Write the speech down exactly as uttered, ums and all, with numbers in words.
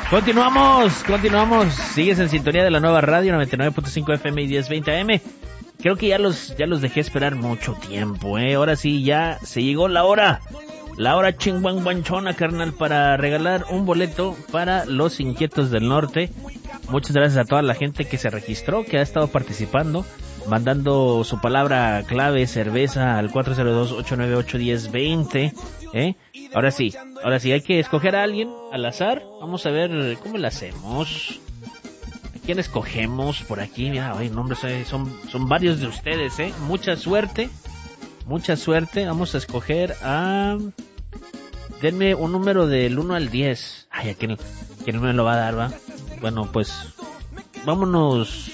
Continuamos, continuamos. Sigues en sintonía de la nueva radio noventa y nueve punto cinco F M y diez veinte A M. Creo que ya los ya los dejé esperar mucho tiempo, eh. Ahora sí ya se llegó la hora. La hora chingüengüenchona, carnal, para regalar un boleto para Los Inquietos del Norte. Muchas gracias a toda la gente que se registró, que ha estado participando, mandando su palabra clave cerveza al cuatro cero dos, ocho nueve ocho, uno cero dos cero, ¿eh? Ahora sí, ahora sí, hay que escoger a alguien al azar. Vamos a ver cómo lo hacemos. ¿A quién escogemos por aquí? Mira, ay, nombres, son, son varios de ustedes, ¿eh? Mucha suerte, mucha suerte. Vamos a escoger a... Denme un número del uno al diez. Ay, ¿a quién, quién me lo va a dar, va? Bueno, pues vámonos